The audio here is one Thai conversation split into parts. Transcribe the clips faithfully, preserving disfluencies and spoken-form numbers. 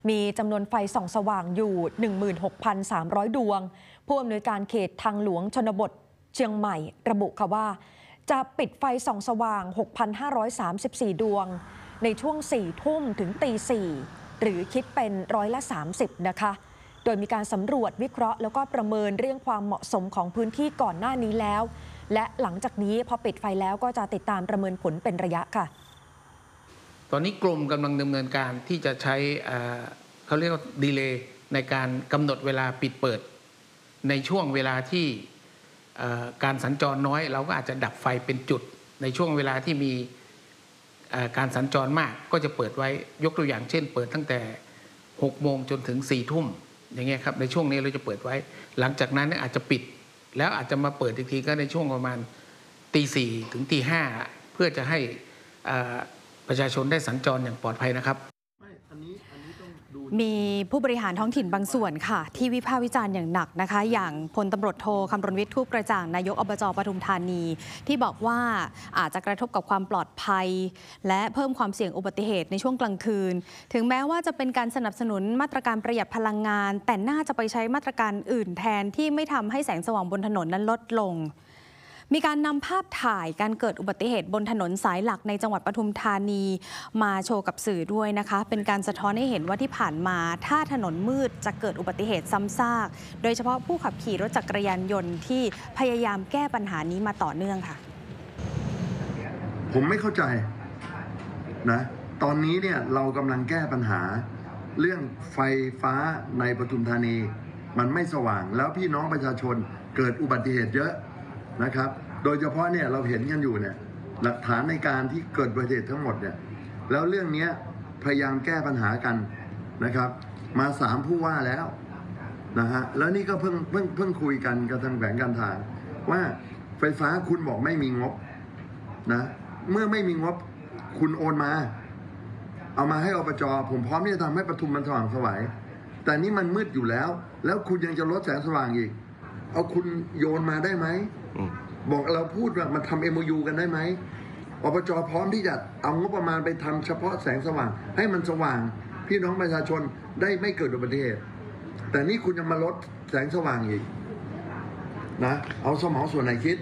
มีจำนวนไฟส่องสว่างอยู่ หนึ่งหมื่นหกพันสามร้อย ดวงผู้อำนวยการเขตทางหลวงชนบทเชียงใหม่ระบุค่ะว่าจะปิดไฟส่องสว่าง หกพันห้าร้อยสามสิบสี่ ดวงในช่วง สี่ ทุ่มถึงตี สี่ หรือคิดเป็นร้อยละ สามสิบ นะคะโดยมีการสำรวจวิเคราะห์แล้วก็ประเมินเรื่องความเหมาะสมของพื้นที่ก่อนหน้านี้แล้วและหลังจากนี้พอปิดไฟแล้วก็จะติดตามประเมินผลเป็นระยะค่ะตอนนี้กรมกำลังดำเนินการที่จะใช้เขาเรียกว่าดีเลย์ในการกำหนดเวลาปิดเปิดในช่วงเวลาที่การสัญจรน้อยเราก็อาจจะดับไฟเป็นจุดในช่วงเวลาที่มีการสัญจรมากก็จะเปิดไว้ยกตัวอย่างเช่นเปิดตั้งแต่หกโมงจนถึงสี่ทุ่มอย่างเงี้ยครับในช่วงนี้เราจะเปิดไว้หลังจากนั้นอาจจะปิดแล้วอาจจะมาเปิดอีกทีก็ในช่วงประมาณตีสี่ถึงตีห้าเพื่อจะให้ประชาชนได้สัญจรอย่างปลอดภัยนะครับมีผู้บริหารท้องถิ่นบางส่วนค่ะที่วิพากษ์วิจารณ์อย่างหนักนะคะอย่างพลตำรวจโทคำรณวิทย์ทูปกระจ่างนายกอบจ.ปทุมธานีที่บอกว่าอาจจะกระทบกับความปลอดภัยและเพิ่มความเสี่ยงอุบัติเหตุในช่วงกลางคืนถึงแม้ว่าจะเป็นการสนับสนุนมาตรการประหยัดพลังงานแต่น่าจะไปใช้มาตรการอื่นแทนที่ไม่ทำให้แสงสว่างบนถนนนั้นลดลงมีการนำภาพถ่ายการเกิดอุบัติเหตุบนถนนสายหลักในจังหวัดปทุมธานีมาโชว์กับสื่อด้วยนะคะเป็นการสะท้อนให้เห็นว่าที่ผ่านมาถ้าถนนมืดจะเกิดอุบัติเหตุซ้ำซากโดยเฉพาะผู้ขับขี่รถจักรยานยนต์ที่พยายามแก้ปัญหานี้มาต่อเนื่องค่ะผมไม่เข้าใจนะตอนนี้เนี่ยเรากำลังแก้ปัญหาเรื่องไฟฟ้าในปทุมธานีมันไม่สว่างแล้วพี่น้องประชาชนเกิดอุบัติเหตุเยอะนะครับโดยเฉพาะเนี่ยเราเห็นกันอยู่เนี่ยหลักฐานในการที่เกิดอุบัติเหตุทั้งหมดเนี่ยแล้วเรื่องนี้พยายามแก้ปัญหากันนะครับมาสามผู้ว่าแล้วนะฮะแล้วนี่ก็เพิ่งเพิ่งเพิ่งคุยกันกับทางแผนการทางว่าไฟฟ้าคุณบอกไม่มีงบนะเมื่อไม่มีงบคุณโอนมาเอามาให้อบจ.ผมพร้อมที่จะทำให้ปทุมมันสว่างไสวแต่นี่มันมืดอยู่แล้วแล้วคุณยังจะลดแสงสว่างอีกเอาคุณโยนมาได้ไหมบอกเราพูดว่ามันทำ เอ็ม โอ ยู กันได้ไหมอบจ.พร้อมที่จะเอางบประมาณไปทำเฉพาะแสงสว่างให้มันสว่างพี่น้องประชาชนได้ไม่เกิดอุบัติเหตุแต่นี่คุณจะมาลดแสงสว่างอีกนะเอาสมองส่วนไหนคิด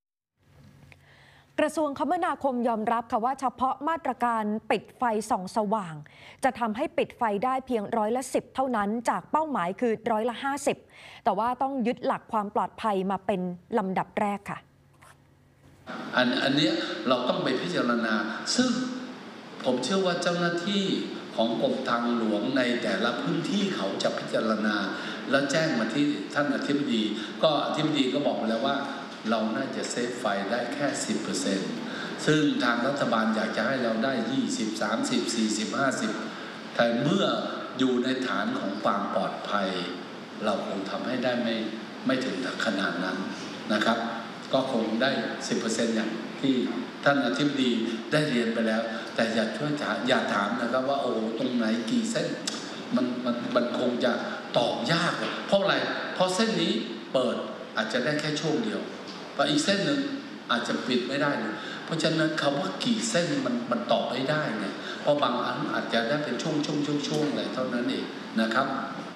กระทรวงคมนาคมยอมรับค่ะว่าเฉพาะมาตรการปิดไฟส่องสว่างจะทำให้ปิดไฟได้เพียงร้อยละสิบเท่านั้นจากเป้าหมายคือร้อยละห้าสิบแต่ว่าต้องยึดหลักความปลอดภัยมาเป็นลำดับแรกค่ะอันอันนี้เราต้องไปพิจารณาซึ่งผมเชื่อว่าเจ้าหน้าที่ของกรมทางหลวงในแต่ละพื้นที่เขาจะพิจารณาแล้วแจ้งมาที่ท่านอธิบดีก็อธิบดีก็บอกมาแล้วว่าเราน่าจะเซฟไฟได้แค่ สิบเปอร์เซ็นต์ ซึ่งทางรัฐบาลอยากจะให้เราได้ยี่สิบ สามสิบ สี่สิบ ห้าสิบแต่เมื่ออยู่ในฐานของความปลอดภัยเราคงทำให้ได้ไม่ไม่ถึงขนาดนั้นนะครับก็คงได้ สิบเปอร์เซ็นต์ อย่างที่ท่านอธิบดีได้เรียนไปแล้วแต่อย่าช่วยอย่าถามนะครับว่าโอ้ตรงไหนกี่เส้นมันมันมันคงจะตอบยากเพราะอะไรเพราะเส้นนี้เปิดอาจจะได้แค่ช่วงเดียวแต่อีกเส้นหนึ่งอาจจะปิดไม่ได้เลยเพราะฉะนั้นคำว่ากี่เส้นมันมันตอบไม่ได้เนี่ยเพราะบางอันอาจจะได้เป็นช่วงช่วงช่วงช่วงอะไรเท่านั้นเองนะครับ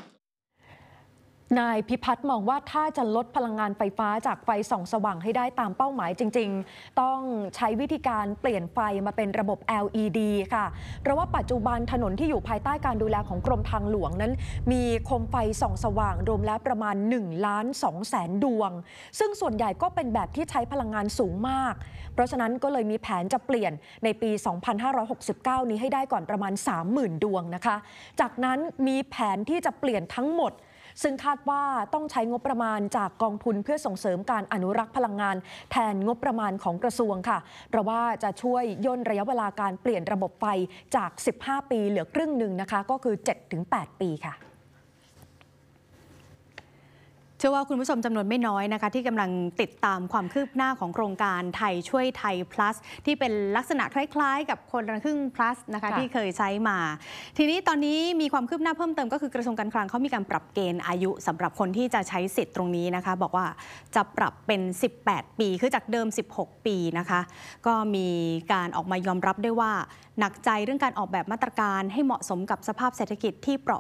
นายพิพัฒน์มองว่าถ้าจะลดพลังงานไฟฟ้าจากไฟส่องสว่างให้ได้ตามเป้าหมายจริงๆต้องใช้วิธีการเปลี่ยนไฟมาเป็นระบบ แอล อี ดี ค่ะเพราะว่าปัจจุบันถนนที่อยู่ภายใต้การดูแลของกรมทางหลวงนั้นมีโคมไฟส่องสว่างรวมแล้วประมาณหนึ่งล้านสองแสนดวงซึ่งส่วนใหญ่ก็เป็นแบบที่ใช้พลังงานสูงมากเพราะฉะนั้นก็เลยมีแผนจะเปลี่ยนในปี สองพันห้าร้อยหกสิบเก้า นี้ให้ได้ก่อนประมาณ สามหมื่น ดวงนะคะจากนั้นมีแผนที่จะเปลี่ยนทั้งหมดซึ่งคาดว่าต้องใช้งบประมาณจากกองทุนเพื่อส่งเสริมการอนุรักษ์พลังงานแทนงบประมาณของกระทรวงค่ะเพราะว่าจะช่วยย่นระยะเวลาการเปลี่ยนระบบไฟจากสิบห้าปีเหลือครึ่งหนึ่งนะคะก็คือ เจ็ดถึงแปด ปีค่ะเชื่อว่าคุณผู้ชมจำนวนไม่น้อยนะคะที่กำลังติดตามความคืบหน้าของโครงการไทยช่วยไทย plus ที่เป็นลักษณะคล้ายๆกับคนละครึ่ง plus นะคะที่เคยใช้มาทีนี้ตอนนี้มีความคืบหน้าเพิ่มเติมก็คือกระทรวงการคลังเขามีการปรับเกณฑ์อายุสำหรับคนที่จะใช้สิทธิ์ตรงนี้นะคะบอกว่าจะปรับเป็นสิบแปดปีคือจากเดิมสิบหกปีนะคะก็มีการออกมายอมรับได้ว่าหนักใจเรื่องการออกแบบมาตรการให้เหมาะสมกับสภาพเศรษฐกิจที่เปราะ